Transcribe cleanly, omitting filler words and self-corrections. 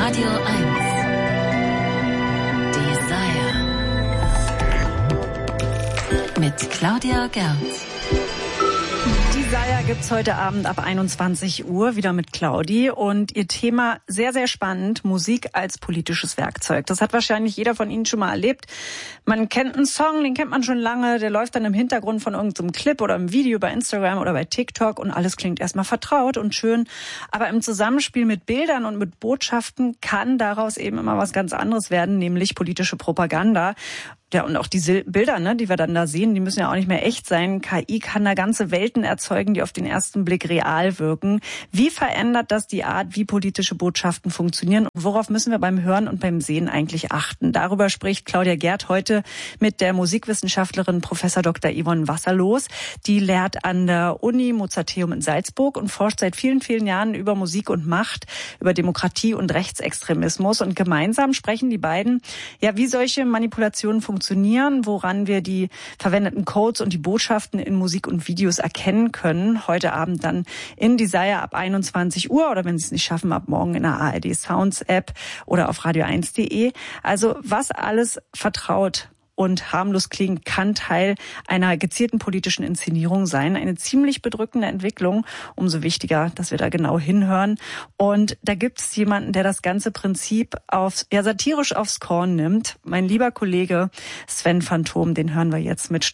Radio 1. Desire. Mit Claudia Gerns. Desire gibt's heute Abend ab 21 Uhr wieder mit Claudi und ihr Thema sehr, sehr spannend, Musik als politisches Werkzeug. Das hat wahrscheinlich jeder von Ihnen schon mal erlebt. Man kennt einen Song, den kennt man schon lange, der läuft dann im Hintergrund von irgendeinem Clip oder einem Video bei Instagram oder bei TikTok und alles klingt erstmal vertraut und schön. Aber im Zusammenspiel mit Bildern und mit Botschaften kann daraus eben immer was ganz anderes werden, nämlich politische Propaganda. Ja, und auch diese Bilder, die wir dann da sehen, die müssen ja auch nicht mehr echt sein. KI kann da ganze Welten erzeugen, die auf den ersten Blick real wirken. Wie verändert das die Art, wie politische Botschaften funktionieren? Und worauf müssen wir beim Hören und beim Sehen eigentlich achten? Darüber spricht Claudia Gerd heute mit der Musikwissenschaftlerin Prof. Dr. Yvonne Wasserlos. Die lehrt an der Uni Mozarteum in Salzburg und forscht seit vielen, vielen Jahren über Musik und Macht, über Demokratie und Rechtsextremismus. Und gemeinsam sprechen die beiden, wie solche Manipulationen funktionieren, woran wir die verwendeten Codes und die Botschaften in Musik und Videos erkennen können. Heute Abend dann in Desire ab 21 Uhr oder wenn Sie es nicht schaffen, ab morgen in der ARD Sounds App oder auf radio1.de. Also was alles vertraut und harmlos klingt, kann Teil einer gezielten politischen Inszenierung sein. Eine ziemlich bedrückende Entwicklung. Umso wichtiger, dass wir da genau hinhören. Und da gibt es jemanden, der das ganze Prinzip satirisch aufs Korn nimmt. Mein lieber Kollege Sven Phantom, den hören wir jetzt mit